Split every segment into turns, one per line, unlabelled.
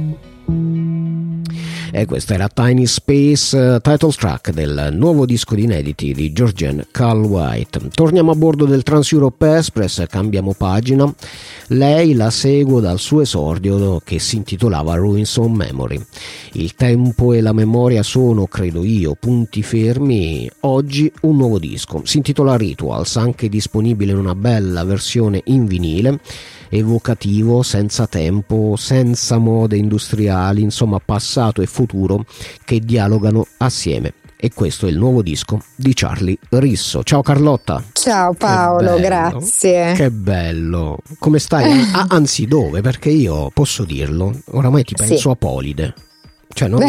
E questa era Tiny Space, title track del nuovo disco di inediti di Georgianne Carl White. Torniamo a bordo del Trans-Europe Express, cambiamo pagina. Lei la seguo dal suo esordio che si intitolava Ruins on Memory. Il tempo e la memoria sono, credo io, punti fermi. Oggi un nuovo disco, si intitola Rituals, anche disponibile in una bella versione in vinile, evocativo, senza tempo, senza mode industriali, insomma passato e futuro che dialogano assieme. E questo è il nuovo disco di Charlie Risso. Ciao Carlotta.
Ciao Paolo, grazie.
Che bello. Come stai? Anzi, dove? Perché io posso dirlo, oramai ti penso a Polide. Cioè, ma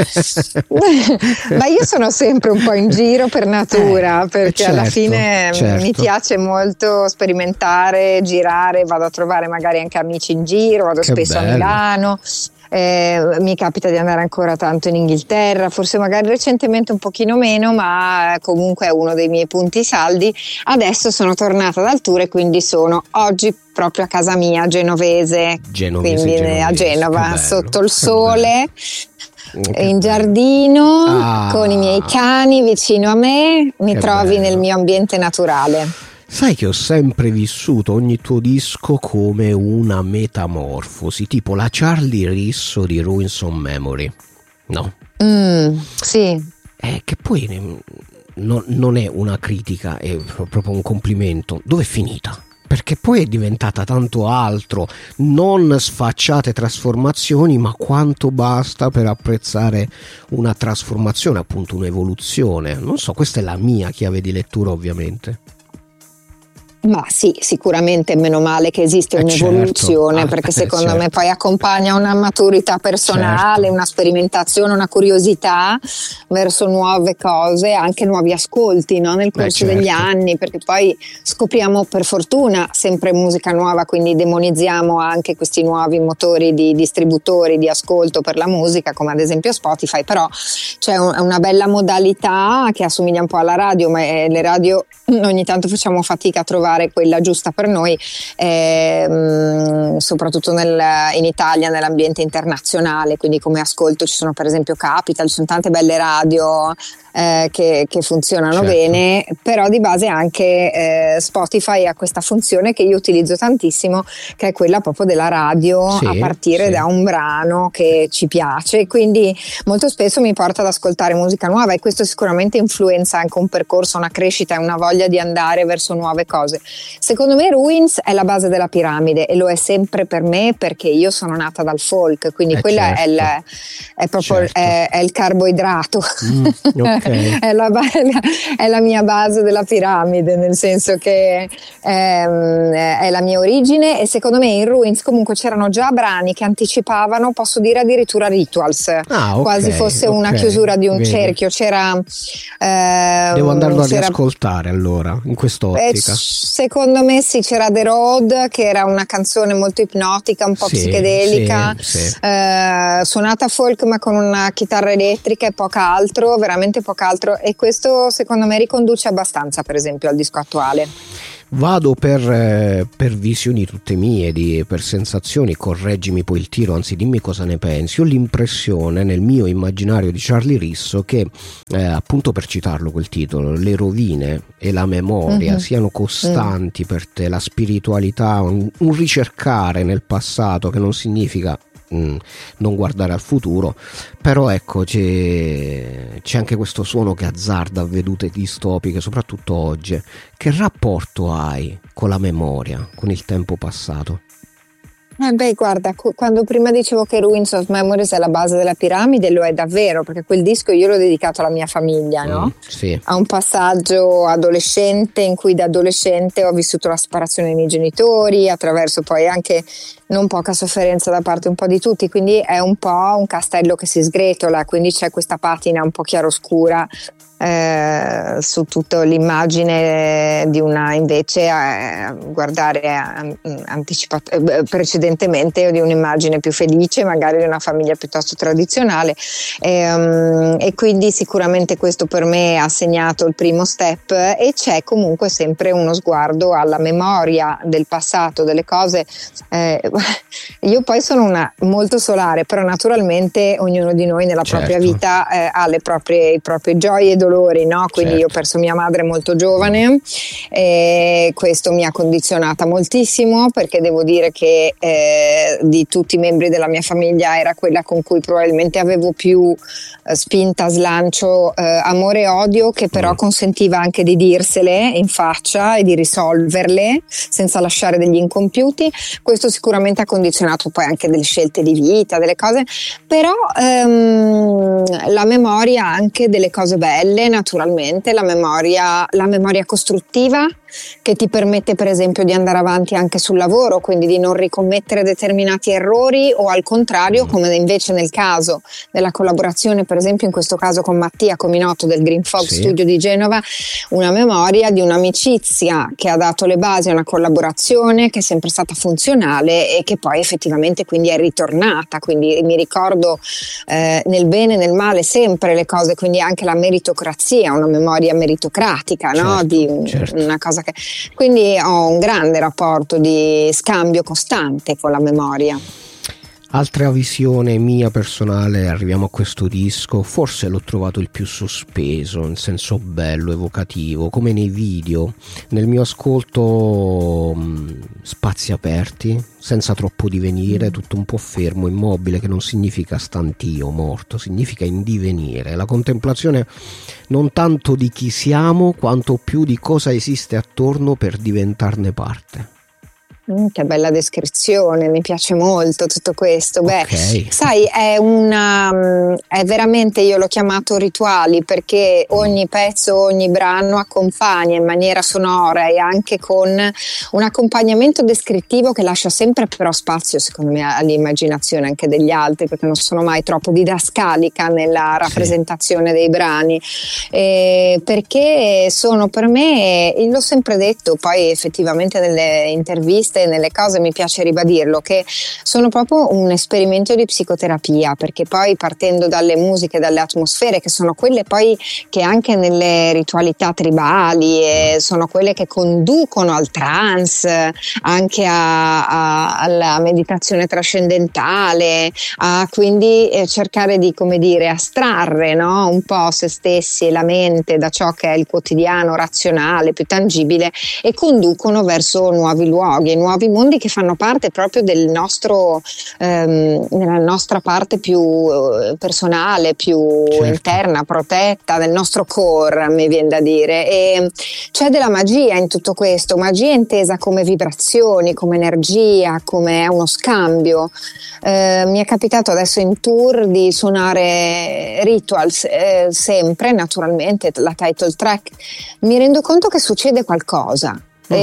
io sono sempre un po' in giro per natura, perché alla fine mi piace molto sperimentare, girare, vado a trovare magari anche amici in giro, vado spesso a Milano. Mi capita di andare ancora tanto in Inghilterra, forse magari recentemente un pochino meno, ma comunque è uno dei miei punti saldi. Adesso sono tornata dal tour e quindi sono oggi proprio a casa mia, genovese. Quindi a Genova, sotto il sole, in giardino, con i miei cani vicino a me, mi trovi nel mio ambiente naturale.
Sai che ho sempre vissuto ogni tuo disco come una metamorfosi, tipo la Charlie Risso di Ruins on Memory, no?
Sì.
Che poi non è una critica, è proprio un complimento. Dove è finita? Perché poi è diventata tanto altro, non sfacciate trasformazioni, ma quanto basta per apprezzare una trasformazione, appunto un'evoluzione. Non so, questa è la mia chiave di lettura, ovviamente.
Ma sì, sicuramente meno male che esiste un'evoluzione, perché secondo me poi accompagna una maturità personale, una sperimentazione, una curiosità verso nuove cose, anche nuovi ascolti, no? Nel corso degli anni, perché poi scopriamo per fortuna sempre musica nuova, quindi demonizziamo anche questi nuovi motori di distributori di ascolto per la musica, come ad esempio Spotify, però c'è una bella modalità che assomiglia un po' alla radio, ma le radio ogni tanto facciamo fatica a trovare quella giusta per noi, soprattutto in Italia, nell'ambiente internazionale, quindi come ascolto ci sono per esempio Capital, ci sono tante belle radio che funzionano bene, però di base anche Spotify ha questa funzione che io utilizzo tantissimo, che è quella proprio della radio a partire da un brano che ci piace, quindi molto spesso mi porta ad ascoltare musica nuova, e questo sicuramente influenza anche un percorso, una crescita e una voglia di andare verso nuove cose. Secondo me Ruins è la base della piramide, e lo è sempre per me, perché io sono nata dal folk, quindi quella è proprio è il carboidrato. È la mia base della piramide, nel senso che è la mia origine, e secondo me in Ruins comunque c'erano già brani che anticipavano, posso dire addirittura Rituals, quasi fosse una chiusura di un cerchio.
Devo andarlo a riascoltare allora, in quest'ottica.
Secondo me sì, c'era The Road, che era una canzone molto ipnotica, un po' psichedelica, suonata folk ma con una chitarra elettrica e poca altro, veramente poca altro, e questo secondo me riconduce abbastanza per esempio al disco attuale.
Vado per visioni tutte mie, per sensazioni, correggimi poi il tiro, anzi dimmi cosa ne pensi. Ho l'impressione nel mio immaginario di Charlie Risso che, appunto per citarlo quel titolo, le rovine e la memoria siano costanti per te, la spiritualità, un ricercare nel passato, che non significa non guardare al futuro, però ecco c'è anche questo suono che azzarda vedute distopiche, soprattutto oggi. Che rapporto hai con la memoria, con il tempo passato?
Guarda, quando prima dicevo che Ruins of Memories è la base della piramide, lo è davvero, perché quel disco io l'ho dedicato alla mia famiglia, no? A un passaggio adolescente in cui da adolescente ho vissuto la separazione dei miei genitori, attraverso poi anche non poca sofferenza da parte un po' di tutti, quindi è un po' un castello che si sgretola, quindi c'è questa patina un po' chiaroscura su tutta l'immagine di una, invece guardare precedentemente di un'immagine più felice, magari di una famiglia piuttosto tradizionale, e quindi sicuramente questo per me ha segnato il primo step. E c'è comunque sempre uno sguardo alla memoria del passato, delle cose. Io poi sono una molto solare, però naturalmente ognuno di noi nella propria vita ha i propri gioie e dolori, no? Quindi io ho perso mia madre molto giovane, e questo mi ha condizionata moltissimo, perché devo dire che di tutti i membri della mia famiglia era quella con cui probabilmente avevo più spinta, slancio, amore e odio, che però consentiva anche di dirsele in faccia e di risolverle senza lasciare degli incompiuti. Questo sicuramente ha condizionato poi anche delle scelte di vita, delle cose, però la memoria anche delle cose belle, naturalmente, la memoria costruttiva, che ti permette per esempio di andare avanti anche sul lavoro, quindi di non ricommettere determinati errori, o al contrario, come invece nel caso della collaborazione, per esempio in questo caso con Mattia Cominotto del Green Fog Studio di Genova, una memoria di un'amicizia che ha dato le basi a una collaborazione che è sempre stata funzionale e che poi effettivamente quindi è ritornata. Quindi mi ricordo nel bene e nel male sempre le cose, quindi anche la meritocrazia, una memoria meritocratica, no? Di una cosa che, quindi ho un grande rapporto di scambio costante con la memoria.
Altra visione mia personale, arriviamo a questo disco, forse l'ho trovato il più sospeso, in senso bello, evocativo, come nei video. Nel mio ascolto spazi aperti, senza troppo divenire, tutto un po' fermo, immobile, che non significa stantio, morto, significa in divenire. La contemplazione non tanto di chi siamo, quanto più di cosa esiste attorno per diventarne parte.
Che bella descrizione, mi piace molto tutto questo. Beh, sai, è veramente, io l'ho chiamato rituali, perché ogni pezzo, ogni brano accompagna in maniera sonora e anche con un accompagnamento descrittivo che lascia sempre però spazio, secondo me, all'immaginazione anche degli altri, perché non sono mai troppo didascalica nella rappresentazione dei brani, perché sono per me, l'ho sempre detto, poi effettivamente nelle interviste, nelle cose mi piace ribadirlo, che sono proprio un esperimento di psicoterapia, perché poi partendo dalle musiche, dalle atmosfere, che sono quelle poi che anche nelle ritualità tribali sono quelle che conducono al trance, anche alla meditazione trascendentale, a quindi cercare di, come dire, astrarre, no? Un po' se stessi e la mente da ciò che è il quotidiano razionale, più tangibile, e conducono verso nuovi luoghi, nuovi mondi che fanno parte proprio del nostro, nella nostra parte più personale, più interna, protetta, del nostro core, mi viene da dire. E c'è della magia in tutto questo, magia intesa come vibrazioni, come energia, come uno scambio. Mi è capitato adesso in tour di suonare Rituals, sempre naturalmente la title track. Mi rendo conto che succede qualcosa.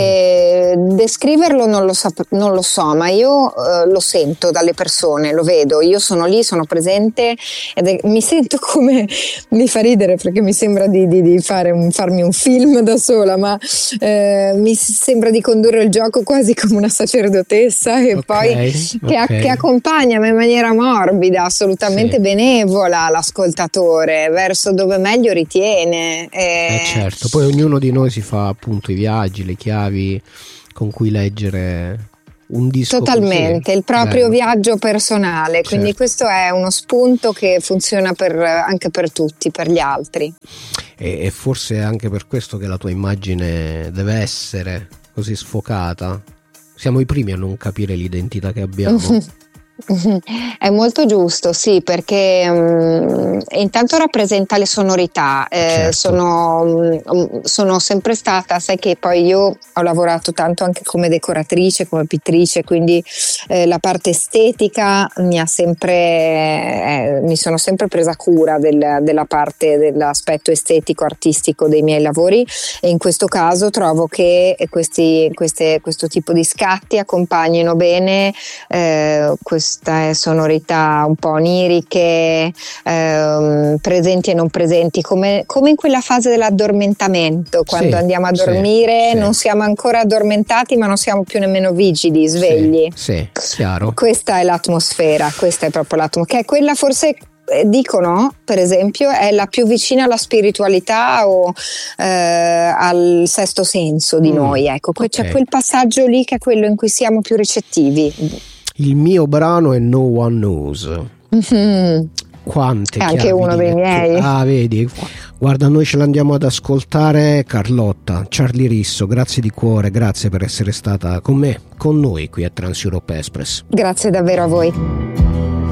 Descriverlo non lo so, ma io lo sento dalle persone, lo vedo, io sono lì, sono presente mi sento come, mi fa ridere perché mi sembra di farmi un film da sola, ma mi sembra di condurre il gioco quasi come una sacerdotessa e poi che accompagna in maniera morbida, assolutamente benevola l'ascoltatore verso dove meglio ritiene.
Certo, poi ognuno di noi si fa appunto i viaggi, le chiavi con cui leggere un disco. Totalmente,
così. Il proprio viaggio personale, quindi questo è uno spunto che funziona anche per tutti, per gli altri.
E forse è anche per questo che la tua immagine deve essere così sfocata. Siamo i primi a non capire l'identità che abbiamo.
È molto giusto, sì, perché intanto rappresenta le sonorità, sono sempre stata, sai che poi io ho lavorato tanto anche come decoratrice, come pittrice, quindi la parte estetica mi sono sempre presa cura della parte dell'aspetto estetico artistico dei miei lavori, e in questo caso trovo che questo tipo di scatti accompagnino bene queste sonorità un po' oniriche, presenti e non presenti, come in quella fase dell'addormentamento, quando andiamo a dormire non siamo ancora addormentati ma non siamo più nemmeno vigili, svegli.
Sì, chiaro.
Questa è l'atmosfera, questa è proprio l'atmosfera, che è quella forse, dicono per esempio, è la più vicina alla spiritualità o al sesto senso di noi, ecco. C'è quel passaggio lì che è quello in cui siamo più ricettivi.
Il mio brano è No One Knows. Quante
è anche uno dei miei.
Vedi, guarda, noi ce l'andiamo ad ascoltare. Carlotta, Charlie Risso, grazie di cuore, grazie per essere stata con noi qui a Trans Europe Express.
Grazie davvero a voi.